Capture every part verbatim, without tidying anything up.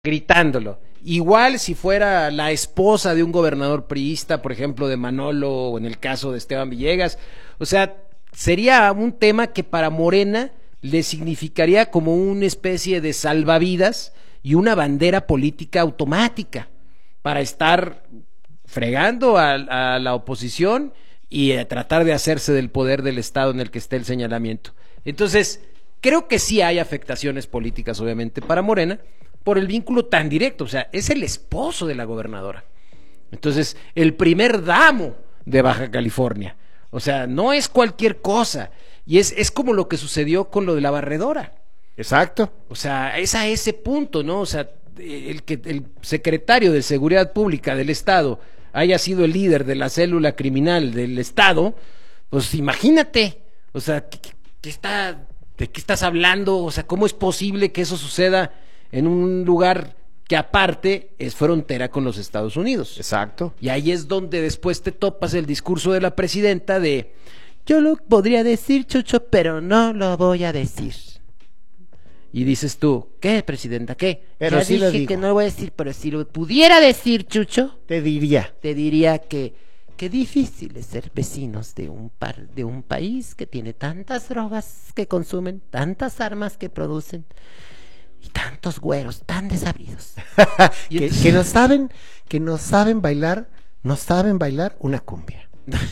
gritándolo. Igual si fuera la esposa de un gobernador priista, por ejemplo, de Manolo, o en el caso de Esteban Villegas, o sea, sería un tema que para Morena le significaría como una especie de salvavidas y una bandera política automática para estar fregando a, a la oposición y a tratar de hacerse del poder del Estado en el que esté el señalamiento. Entonces, creo que sí hay afectaciones políticas, obviamente, para Morena, por el vínculo tan directo, o sea, es el esposo de la gobernadora. Entonces, el primer damo de Baja California, o sea, no es cualquier cosa, y es, es como lo que sucedió con lo de la barredora. Exacto. O sea, es a ese punto, ¿no? O sea, el que el secretario de Seguridad Pública del Estado haya sido el líder de la célula criminal del Estado, pues imagínate, o sea, ¿qué, qué está, ¿de qué estás hablando? O sea, ¿cómo es posible que eso suceda en un lugar que aparte es frontera con los Estados Unidos? Exacto. Y ahí es donde después te topas el discurso de la presidenta de yo lo podría decir, Chucho, pero no lo voy a decir. Y dices tú, ¿qué, presidenta? ¿Qué? Pero ya sí dije lo digo. que no lo voy a decir, pero si lo pudiera decir, Chucho, Te diría. te diría que qué difícil es ser vecinos de un par, de un país que tiene tantas drogas que consumen, tantas armas que producen y tantos güeros tan desabridos. Y que, entonces- que no saben, que no saben bailar, no saben bailar una cumbia.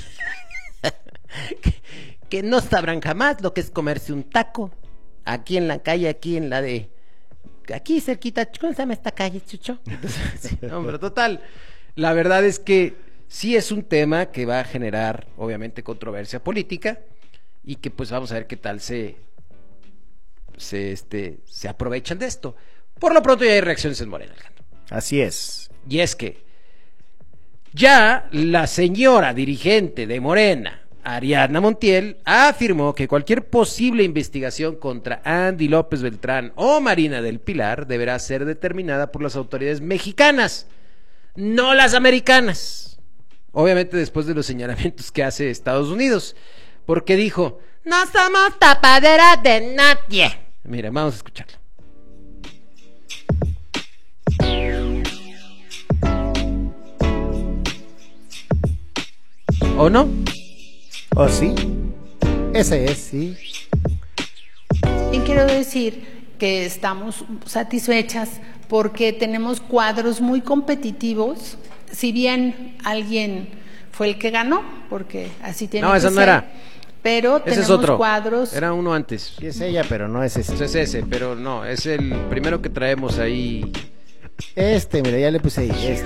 que, que no sabrán jamás lo que es comerse un taco aquí en la calle, aquí en la de aquí cerquita, ¿cómo se llama esta calle, Chucho? Entonces, sí, no, pero total, la verdad es que sí es un tema que va a generar obviamente controversia política y que pues vamos a ver qué tal se se este se aprovechan de esto. Por lo pronto ya hay reacciones en Morena, Alejandro. Así es. Y es que ya la señora dirigente de Morena, Ariadna Montiel, afirmó que cualquier posible investigación contra Andy López Beltrán o Marina del Pilar deberá ser determinada por las autoridades mexicanas, no las americanas. Obviamente después de los señalamientos que hace Estados Unidos, porque dijo, no somos tapadera de nadie. Mira, vamos a escucharlo. ¿O no? ¿O sí? Ese es, sí. Bien, quiero decir que estamos satisfechas porque tenemos cuadros muy competitivos. Si bien alguien fue el que ganó, porque así tiene No, que esa no ser, era. pero Ese tenemos es otro. cuadros. Era uno antes. Sí es ella, pero no es ese. Es ese, pero no, es el primero que traemos ahí. Este, mira, ya le puse ahí, este.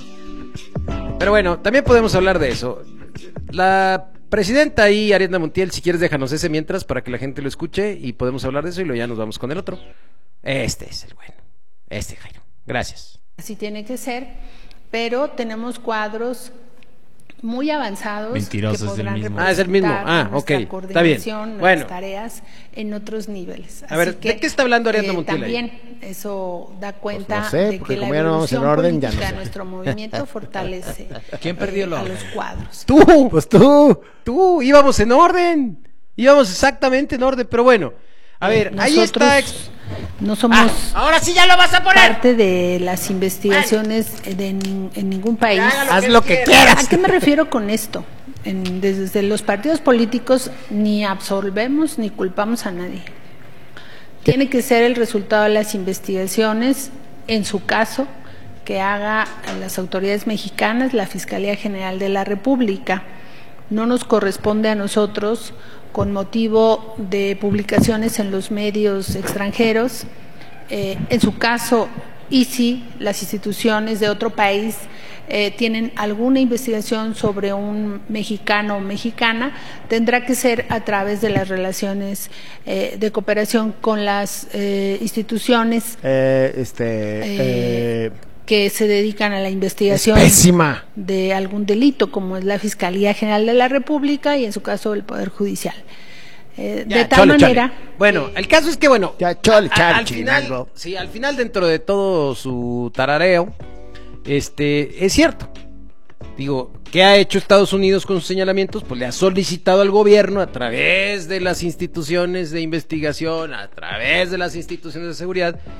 Pero bueno, también podemos hablar de eso. La presidenta ahí, Ariadna Montiel, si quieres déjanos ese mientras para que la gente lo escuche y podemos hablar de eso y luego ya nos vamos con el otro. Este es el bueno. Este, Jairo. Gracias. Así tiene que ser, pero tenemos cuadros muy avanzados. Mentiroso, que es el podrán mismo. Ah, es el mismo. representar Ah, nuestra ok, está bien. coordinación, Bueno. nuestras tareas en otros niveles. A Así ver, ¿de que, qué está hablando Ariadna eh, Montiel ahí? También eso da cuenta Pues no sé, de porque que la como ya no vamos en evolución orden, ya no política sé. de nuestro movimiento fortalece ¿Quién perdió el eh, a orden? los cuadros. Tú, Pues tú. tú, íbamos en orden. Íbamos exactamente en orden, pero bueno. A ver, ahí Nosotros está. ex- no somos Ah, ahora sí ya lo vas a poner. parte de las investigaciones de nin- en ningún país. Haga Haz que lo que quiera. quieras. ¿A qué me refiero con esto? En- desde los partidos políticos ni absolvemos ni culpamos a nadie. Tiene que ser el resultado de las investigaciones, en su caso, que haga las autoridades mexicanas, la Fiscalía General de la República. No nos corresponde a nosotros, con motivo de publicaciones en los medios extranjeros, eh, en su caso, y si las instituciones de otro país eh, tienen alguna investigación sobre un mexicano o mexicana, tendrá que ser a través de las relaciones eh, de cooperación con las eh, instituciones Eh, este. Eh, Eh, que se dedican a la investigación es pésima. de algún delito, como es la Fiscalía General de la República y en su caso el Poder Judicial. Eh, Ya, de tal chole, chole. manera. Bueno, el caso es que bueno, Ya, chole, a- chale, al final, chilango. sí, al final dentro de todo su tarareo, este, es cierto. Digo, ¿qué ha hecho Estados Unidos con sus señalamientos? Pues le ha solicitado al gobierno a través de las instituciones de investigación, a través de las instituciones de seguridad,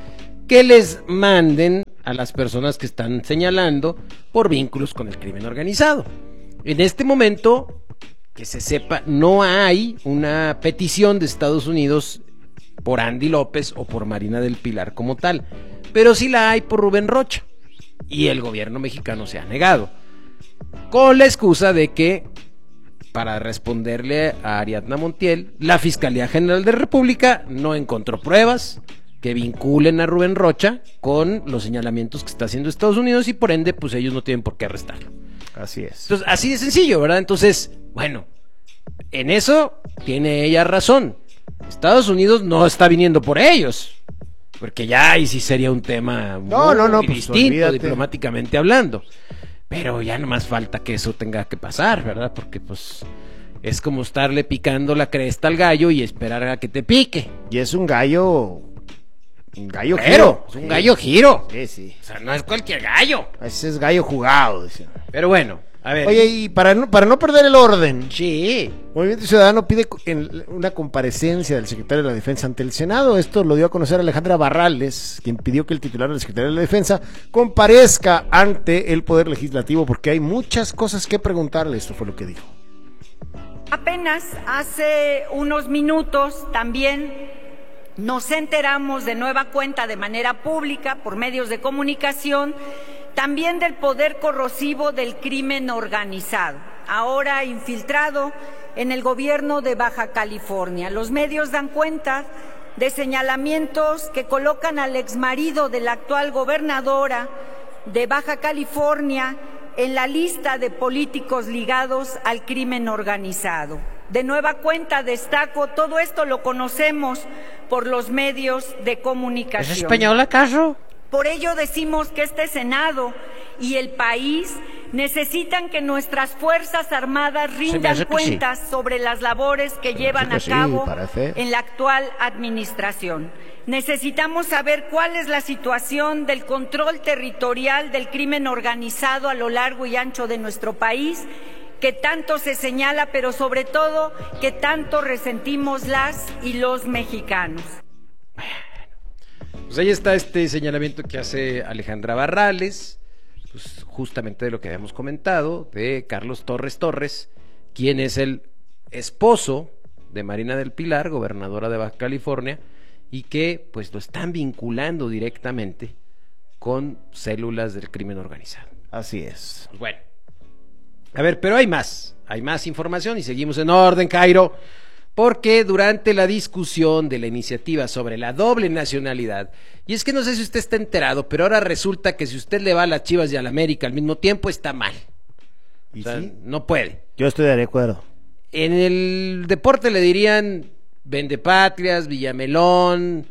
que les manden a las personas que están señalando por vínculos con el crimen organizado. En este momento, que se sepa, no hay una petición de Estados Unidos por Andy López o por Marina del Pilar como tal, pero sí la hay por Rubén Rocha, y el gobierno mexicano se ha negado, con la excusa de que, para responderle a Ariadna Montiel, la Fiscalía General de la República no encontró pruebas que vinculen a Rubén Rocha con los señalamientos que está haciendo Estados Unidos, y por ende, pues ellos no tienen por qué arrestarlo. Así es. Entonces, así de sencillo, ¿verdad? Entonces, bueno, en eso tiene ella razón. Estados Unidos no está viniendo por ellos, porque ya ahí sí sería un tema muy, no, no, no, muy pues, distinto, olvídate. diplomáticamente hablando. Pero ya no más falta que eso tenga que pasar, ¿verdad? Porque pues es como estarle picando la cresta al gallo y esperar a que te pique. Y es un gallo... Un gallo Pero, giro. es un gallo giro. Sí, sí. O sea, no es cualquier gallo. Ese es gallo jugado, decía. Pero bueno, a ver. Oye, y para no, para no perder el orden, Sí. Movimiento Ciudadano pide en una comparecencia del secretario de la Defensa ante el Senado. Esto lo dio a conocer Alejandra Barrales, quien pidió que el titular del secretario de la Defensa comparezca ante el Poder Legislativo, porque hay muchas cosas que preguntarle. Esto fue lo que dijo. Apenas hace unos minutos también nos enteramos de nueva cuenta de manera pública por medios de comunicación también del poder corrosivo del crimen organizado, ahora infiltrado en el gobierno de Baja California. Los medios dan cuenta de señalamientos que colocan al exmarido de la actual gobernadora de Baja California en la lista de políticos ligados al crimen organizado. De nueva cuenta destaco, todo esto lo conocemos por los medios de comunicación. ¿Es español acaso? Por ello decimos que este Senado y el país necesitan que nuestras Fuerzas Armadas rindan cuentas sí. sobre las labores que llevan que a cabo sí, en la actual administración. Necesitamos saber cuál es la situación del control territorial del crimen organizado a lo largo y ancho de nuestro país, que tanto se señala, pero sobre todo que tanto resentimos las y los mexicanos. Pues ahí está este señalamiento que hace Alejandra Barrales, pues justamente de lo que habíamos comentado, de Carlos Torres Torres, quien es el esposo de Marina del Pilar, gobernadora de Baja California, y que pues lo están vinculando directamente con células del crimen organizado. Así es. Pues bueno. A ver, pero hay más, hay más información y seguimos en orden, Cairo, porque durante la discusión de la iniciativa sobre la doble nacionalidad, y es que no sé si usted está enterado, pero ahora resulta que si usted le va a las Chivas y a la América al mismo tiempo, está mal. ¿Y o sea, sí? No puede. Yo estoy de acuerdo. En el deporte le dirían vendepatrias, Villamelón,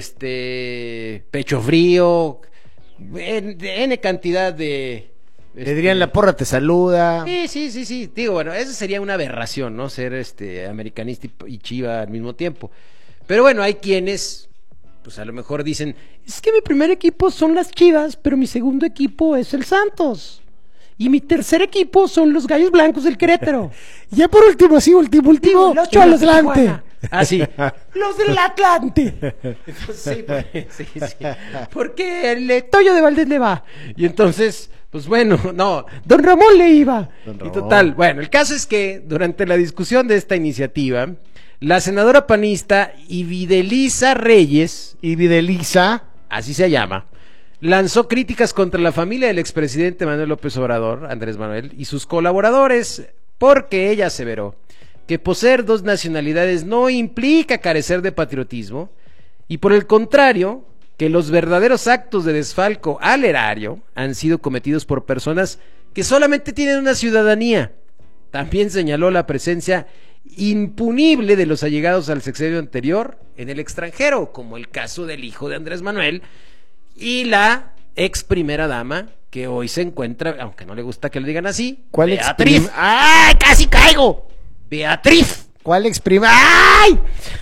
este, pecho frío, en, N cantidad de... Este... Le dirían la porra te saluda. Sí, sí, sí, sí. Digo, bueno, eso sería una aberración, ¿no? Ser este americanista y chiva al mismo tiempo. Pero bueno, hay quienes, pues a lo mejor dicen, es que mi primer equipo son las Chivas, pero mi segundo equipo es el Santos. Y mi tercer equipo son los Gallos Blancos del Querétaro. Ya por último, sí, último, último, los Cholos Atlante. Ah, sí. Los del Atlante. Entonces, sí, porque, sí, sí. Porque el eh, Toyo de Valdés le va. Y entonces, pues bueno, no, Don Ramón le iba. Don Ramón. Y total, bueno, el caso es que durante la discusión de esta iniciativa, la senadora panista Ibidelisa Reyes, Ibidelisa, así se llama, lanzó críticas contra la familia del expresidente Manuel López Obrador, Andrés Manuel, y sus colaboradores, porque ella aseveró que poseer dos nacionalidades no implica carecer de patriotismo, y por el contrario, que los verdaderos actos de desfalco al erario han sido cometidos por personas que solamente tienen una ciudadanía. También señaló la presencia impunible de los allegados al sexenio anterior en el extranjero, como el caso del hijo de Andrés Manuel y la ex primera dama, que hoy se encuentra, aunque no le gusta que le digan así, ¿cuál Beatriz. Exprim... ¡Ay, casi caigo! Beatriz. ¿Cuál exprima? ¡Ay!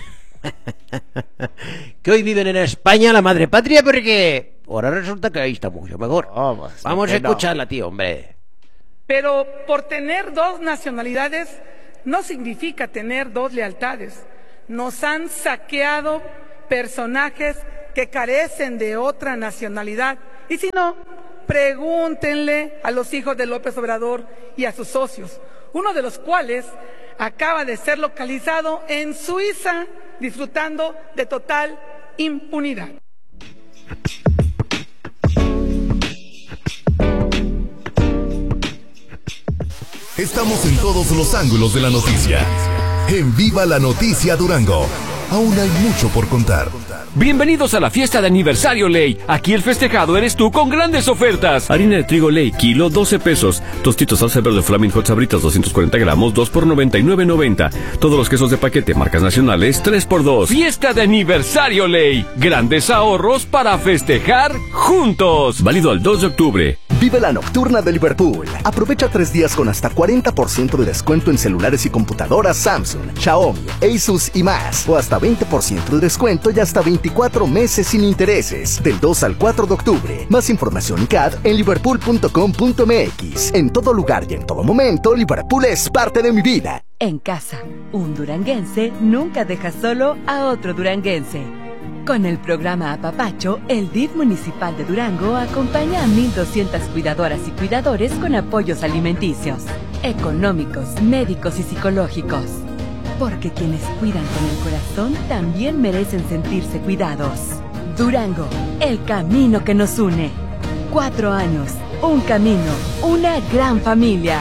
Que hoy viven en España, la madre patria, porque ahora resulta que ahí está mucho mejor. Oh, pues, Vamos a no. escucharla, tío, hombre. Pero por tener dos nacionalidades no significa tener dos lealtades. Nos han saqueado personajes que carecen de otra nacionalidad. Y si no, pregúntenle a los hijos de López Obrador y a sus socios, uno de los cuales acaba de ser localizado en Suiza, disfrutando de total impunidad. Estamos en todos los ángulos de la noticia. En Viva la Noticia Durango. Aún hay mucho por contar. Bienvenidos a la fiesta de aniversario Ley. Aquí el festejado eres tú con grandes ofertas. Harina de trigo Ley, kilo doce pesos. Tostitos salsa verde Flaming Hot Sabritas doscientos cuarenta gramos, dos por noventa y nueve noventa. Todos los quesos de paquete, marcas nacionales, tres por dos. Fiesta de aniversario Ley. Grandes ahorros para festejar juntos. Válido al dos de octubre. Vive la nocturna de Liverpool. Aprovecha tres días con hasta cuarenta por ciento de descuento en celulares y computadoras Samsung, Xiaomi, Asus y más. O hasta veinte por ciento de descuento y hasta veinticuatro meses sin intereses. Del dos al cuatro de octubre. Más información y C A D en liverpool punto com punto m x. En todo lugar y en todo momento, Liverpool es parte de mi vida. En casa, un duranguense nunca deja solo a otro duranguense. Con el programa Apapacho, el D I F municipal de Durango acompaña a mil doscientas cuidadoras y cuidadores con apoyos alimenticios, económicos, médicos y psicológicos. Porque quienes cuidan con el corazón también merecen sentirse cuidados. Durango, el camino que nos une. Cuatro años, un camino, una gran familia.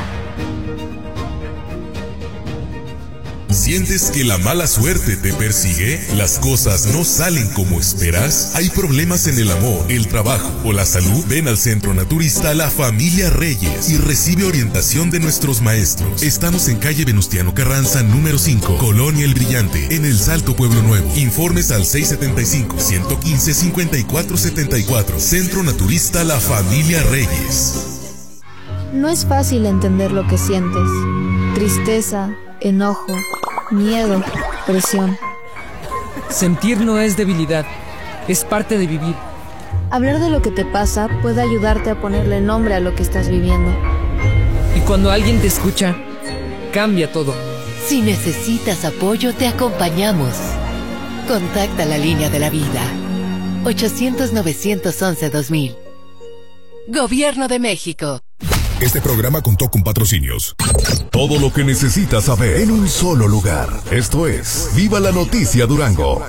¿Sientes que la mala suerte te persigue? ¿Las cosas no salen como esperas? ¿Hay problemas en el amor, el trabajo o la salud? Ven al Centro Naturista La Familia Reyes y recibe orientación de nuestros maestros. Estamos en calle Venustiano Carranza, número cinco, Colonia El Brillante, en El Salto, Pueblo Nuevo. Informes al seis setenta y cinco, ciento quince, cincuenta y cuatro setenta y cuatro. Centro Naturista La Familia Reyes. No es fácil entender lo que sientes. Tristeza, enojo, miedo, presión. Sentir no es debilidad, es parte de vivir. Hablar de lo que te pasa puede ayudarte a ponerle nombre a lo que estás viviendo. Y cuando alguien te escucha, cambia todo. Si necesitas apoyo, te acompañamos. Contacta la línea de la vida. ochocientos, novecientos once, dos mil. Gobierno de México. Este programa contó con patrocinios. Todo lo que necesitas saber en un solo lugar. Esto es Viva la Noticia Durango.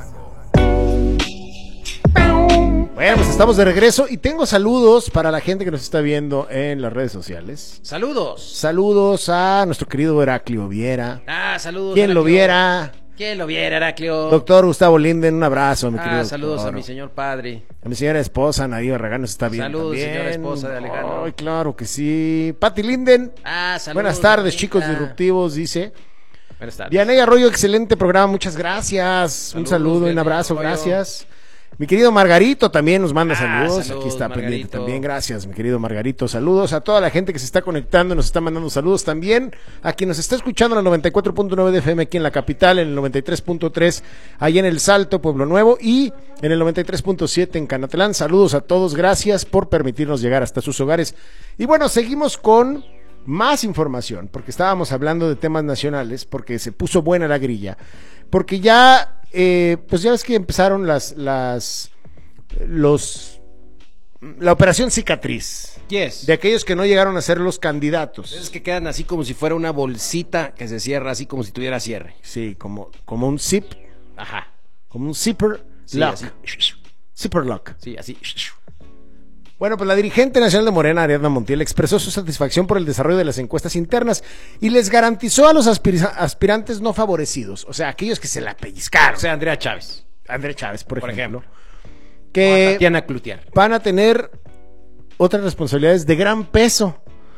Bueno, pues estamos de regreso y tengo saludos para la gente que nos está viendo en las redes sociales. Saludos. Saludos a nuestro querido Heraclio Viera. Ah, saludos. ¿Quién Heraclio. lo viera? ¿Quién lo viera, Heraclio? Doctor Gustavo Linden, un abrazo, mi querido. Ah, saludos doctor. a mi señor padre. A mi señora esposa, Nadia Barragán, nos está viendo Saludos, también. señora esposa de Alejandro. Ay, claro que sí. Pati Linden. Ah, saludos. Buenas tardes, bonita. chicos disruptivos, dice. Buenas tardes. Dianey Arroyo, excelente programa, muchas gracias. Saludos, un saludo y un Dianey abrazo, Arroyo. gracias. Mi querido Margarito también nos manda Ah, saludos. saludos, Aquí está Margarito. pendiente también. Gracias, mi querido Margarito. Saludos a toda la gente que se está conectando, nos está mandando saludos también. A quien nos está escuchando en la noventa y cuatro punto nueve de F M aquí en la capital, en el noventa y tres punto tres ahí en El Salto, Pueblo Nuevo, y en el noventa y tres punto siete en Canatlán. Saludos a todos, gracias por permitirnos llegar hasta sus hogares. Y bueno, seguimos con más información, porque estábamos hablando de temas nacionales, porque se puso buena la grilla, porque ya, eh, pues ya ves que empezaron las, las, los, la operación cicatriz. Yes. De aquellos que no llegaron a ser los candidatos. Es que quedan así como si fuera una bolsita que se cierra así como si tuviera cierre. Sí, como, como un zip. Ajá. Como un zipper Sí, lock. así. Zipper lock. Sí, así. Bueno, pues la dirigente nacional de Morena, Ariadna Montiel, expresó su satisfacción por el desarrollo de las encuestas internas y les garantizó a los aspir- aspirantes no favorecidos, o sea, aquellos que se la pellizcaron. O sea, Andrea Chávez. Andrés Chávez, por, Por ejemplo, ejemplo. O a que Tatiana Cloutier. van a tener otras responsabilidades de gran peso.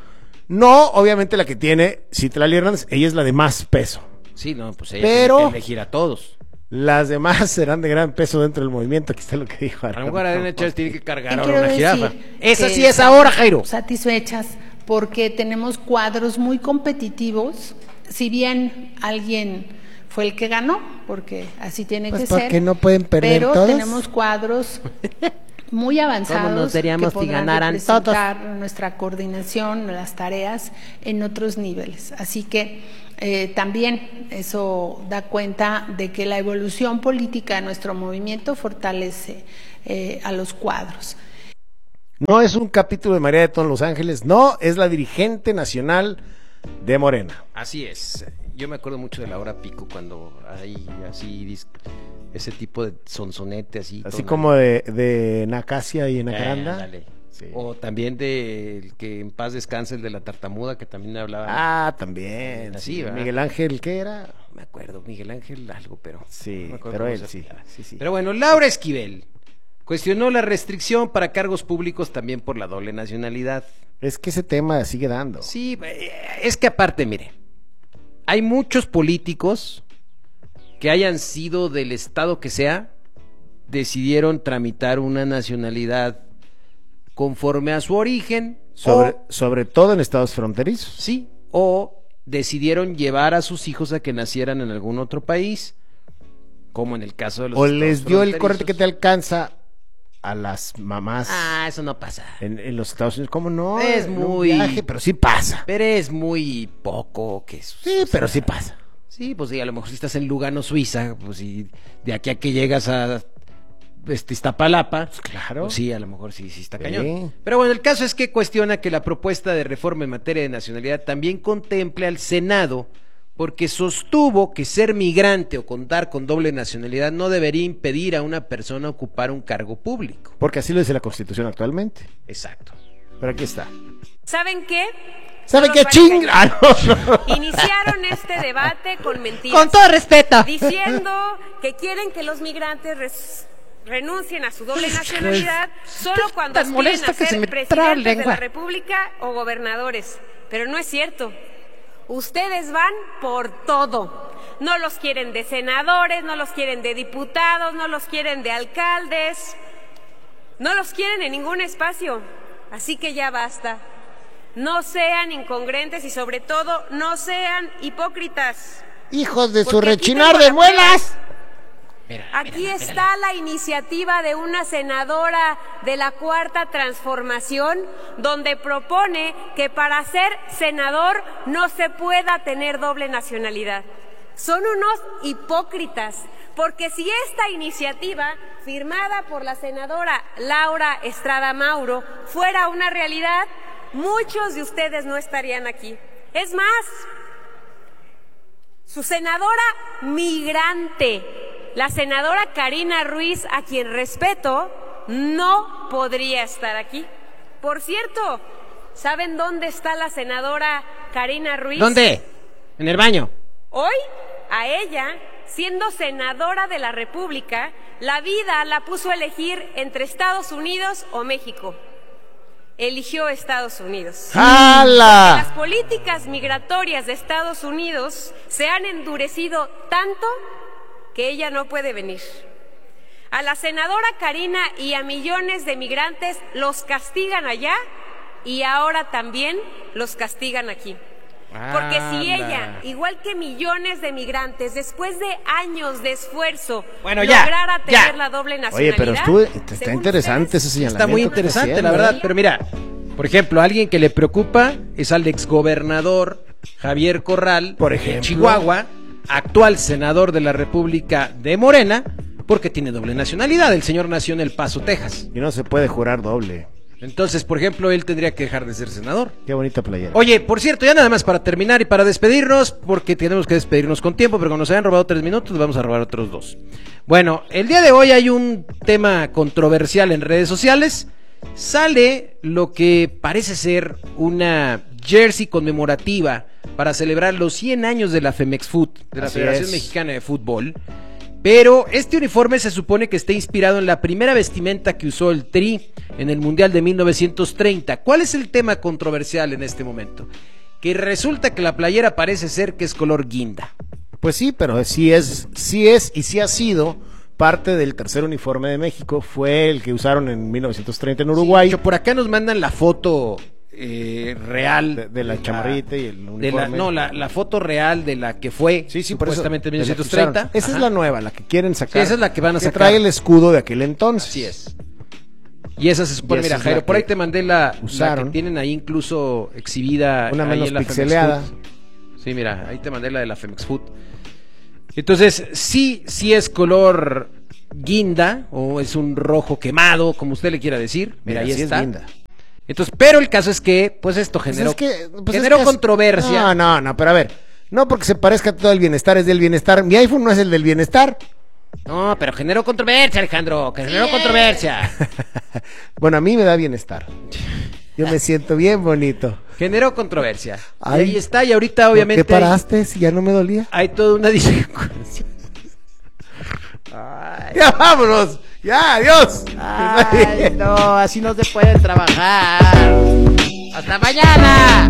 No, obviamente, la que tiene Citlali Hernández, ella es la de más peso. Sí, no, pues ella Pero- tiene que elegir a todos. Las demás serán de gran peso dentro del movimiento. Aquí está lo que dijo A lo mejor Adriana Chávez tiene que cargar Te ahora quiero una decir jirafa. Esa que sí es estamos ahora, Jairo. Satisfechas porque tenemos cuadros muy competitivos. Si bien alguien fue el que ganó, porque así tiene Pues que porque ser. no pueden perder pero todos. tenemos cuadros muy avanzados ¿Cómo nos veríamos que si podrán ganaran representar nuestra coordinación, las tareas en otros niveles. Así que eh, también eso da cuenta de que la evolución política de nuestro movimiento fortalece eh, a los cuadros. No es un capítulo de María de todos Los Ángeles, no, es la dirigente nacional de Morena. Así es. Yo me acuerdo mucho de la hora pico cuando hay así ese tipo de sonsonete así. Así tona. como de, de Nacasia y Nacaranda. Eh, sí. O también de el que en paz descanse, el de la tartamuda, que también hablaba. Ah, también. Así, sí. ¿verdad? Miguel Ángel, ¿qué era? Me acuerdo, Miguel Ángel algo, pero. Sí, no me acuerdo pero cómo él se sí, apellidaba. sí, sí. Pero bueno, Laura Esquivel cuestionó la restricción para cargos públicos también por la doble nacionalidad. Es que ese tema sigue dando. Sí, es que aparte, mire, hay muchos políticos que hayan sido del estado que sea, decidieron tramitar una nacionalidad conforme a su origen. Sobre, o, sobre todo en estados fronterizos. Sí, o decidieron llevar a sus hijos a que nacieran en algún otro país, como en el caso de los O estados les dio el fronterizos. corte que te alcanza a las mamás. Ah, eso no pasa. En, en los Estados Unidos, ¿cómo no? Es En un muy... viaje, pero sí pasa. Pero es muy poco que eso. Sí, pero sí pasa. Sí, pues sí, a lo mejor si estás en Lugano, Suiza, pues sí, de aquí a que llegas a este, Iztapalapa, pues claro. Pues sí, a lo mejor sí, sí está Sí. cañón. Pero bueno, el caso es que cuestiona que la propuesta de reforma en materia de nacionalidad también contemple al Senado, porque sostuvo que ser migrante o contar con doble nacionalidad no debería impedir a una persona ocupar un cargo público. Porque así lo dice la Constitución actualmente. Exacto. Pero aquí está. ¿Saben qué? ¿Saben No qué los parece. ching? Ah, no. Iniciaron este debate con mentiras. Con todo respeto. Diciendo que quieren que los migrantes res- renuncien a su doble nacionalidad solo cuando tan aspiren molesta a que se ser me traba la presidentes de lengua. la República o gobernadores. Pero no es cierto. Ustedes van por todo. No los quieren de senadores, no los quieren de diputados, no los quieren de alcaldes. No los quieren en ningún espacio. Así que ya basta. No sean incongruentes y sobre todo no sean hipócritas. Hijos de su Porque aquí rechinar tengo de la muelas. Mira, Aquí mira, está mira. la iniciativa de una senadora de la Cuarta Transformación, donde propone que para ser senador no se pueda tener doble nacionalidad. Son unos hipócritas, porque si esta iniciativa, firmada por la senadora Laura Estrada Mauro, fuera una realidad, muchos de ustedes no estarían aquí. Es más, su senadora migrante, la senadora Karina Ruiz, a quien respeto, no podría estar aquí. Por cierto, ¿saben dónde está la senadora Karina Ruiz? ¿Dónde? En el baño. Hoy, a ella, siendo senadora de la República, la vida la puso a elegir entre Estados Unidos o México. Eligió Estados Unidos. ¡Hala! Las políticas migratorias de Estados Unidos se han endurecido tanto que ella no puede venir. A la senadora Karina y a millones de migrantes los castigan allá y ahora también los castigan aquí. Porque si ella, igual que millones de migrantes, después de años de esfuerzo, Bueno, ya, lograra ya. tener la doble Oye, nacionalidad. pero estuvo, está según interesante ese señalamiento. Está muy que está interesante, haciendo, la verdad. ¿eh? Pero mira, por ejemplo, alguien que le preocupa es al exgobernador Javier Corral, Por de ejemplo. Chihuahua, actual senador de la República de Morena, porque tiene doble nacionalidad. El señor nació en El Paso, Texas. Y no se puede jurar doble. Entonces, por ejemplo, él tendría que dejar de ser senador. Qué bonita playera. Oye, por cierto, ya nada más para terminar y para despedirnos, porque tenemos que despedirnos con tiempo, pero cuando nos hayan robado tres minutos, vamos a robar otros dos. Bueno, el día de hoy hay un tema controversial en redes sociales. Sale lo que parece ser una jersey conmemorativa para celebrar los cien años de la Femex Food, de la Así Federación es. Mexicana de Fútbol. Pero este uniforme se supone que está inspirado en la primera vestimenta que usó el Tri en el Mundial de mil novecientos treinta. ¿Cuál es el tema controversial en este momento? Que resulta que la playera parece ser que es color guinda. Pues sí, pero sí es, sí es y sí ha sido parte del tercer uniforme de México. Fue el que usaron en mil novecientos treinta en Uruguay. Sí, por acá nos mandan la foto eh, real de, de la chamarrita y el uniforme. de la, no, la, la foto real de la que fue Sí, sí, por eso, supuestamente en de mil la que novecientos treinta. usaron. Esa Ajá. es la nueva, la que quieren sacar. Sí, esa es la que van a sacar. trae el escudo de aquel entonces. Así es. Y esa se supone, Y esa mira, es Jairo, la por ahí que te mandé la, la usaron. que tienen ahí incluso exhibida. Una ahí menos en la pixeleada. Femex Food. Sí, mira, ahí te mandé la de la Femex Food. Entonces, sí, sí es color guinda, o es un rojo quemado, como usted le quiera decir. Mira, Mira, ahí sí es está. guinda. Entonces, pero el caso es que, pues esto Pues generó, es que- pues generó es que es- controversia. No, no, no, pero a ver. No porque se parezca a todo el bienestar, es del bienestar. Mi iPhone no es el del bienestar. No, pero generó controversia, Alejandro, que generó controversia. Bueno, a mí me da bienestar. Yo me siento bien bonito. Generó controversia. Ay, y ahí está, y ahorita obviamente ¿Por qué paraste si ya no me dolía? hay, hay toda una discusión. Ya vámonos. Ya, adiós. Ay, no, así no se puede trabajar. Hasta mañana.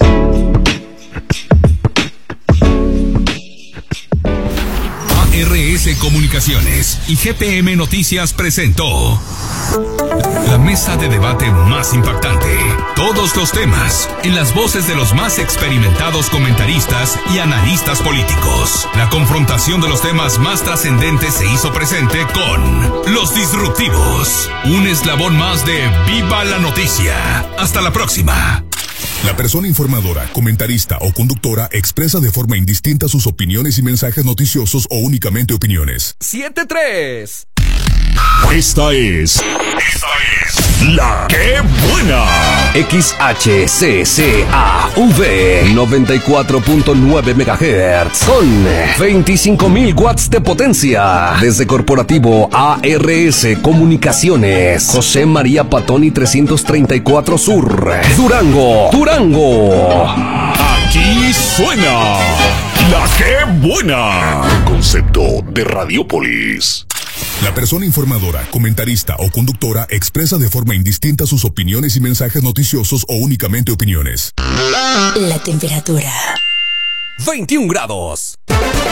A R S Comunicaciones y G P M Noticias presentó la mesa de debate más impactante. Todos los temas en las voces de los más experimentados comentaristas y analistas políticos. La confrontación de los temas más trascendentes se hizo presente con Los Disruptivos, un eslabón más de Viva la Noticia. Hasta la próxima. La persona informadora, comentarista o conductora expresa de forma indistinta sus opiniones y mensajes noticiosos o únicamente opiniones. siete tres. Esta es... Esta es... La Que Buena. X H C C A V noventa y cuatro punto nueve megahertz con veinticinco mil watts de potencia. Desde Corporativo A R S Comunicaciones, José María Patoni trescientos treinta y cuatro Sur, Durango, Durango. Aquí suena La Que Buena. Un concepto de Radiopolis. La persona informadora, comentarista o conductora expresa de forma indistinta sus opiniones y mensajes noticiosos o únicamente opiniones. La temperatura. veintiún grados.